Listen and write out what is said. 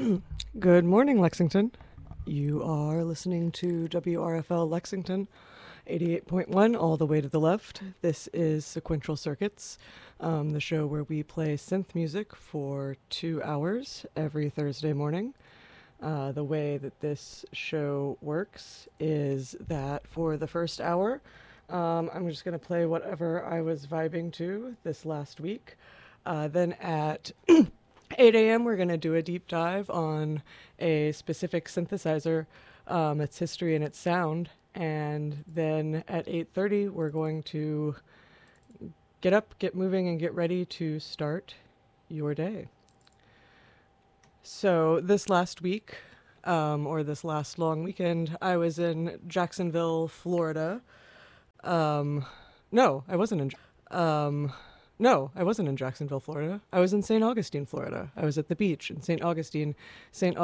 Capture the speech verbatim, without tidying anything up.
Good morning, Lexington. You are listening to W R F L Lexington, eighty-eight point one, all the way to the left. This is Sequential Circuits, um, the show where we play synth music for two hours every Thursday morning. Uh, the way that this show works is that for the first hour, um, I'm just going to play whatever I was vibing to this last week. Uh, then at eight a.m., we're going to do a deep dive on a specific synthesizer, um, its history and its sound. And then at eight thirty, we're going to get up, get moving, and get ready to start your day. So this last week, um, or this last long weekend, I was in Jacksonville, Florida. Um, no, I wasn't in... Um, no, I wasn't in Jacksonville, Florida. I was in Saint Augustine, Florida. I was at the beach in Saint Augustine. Saint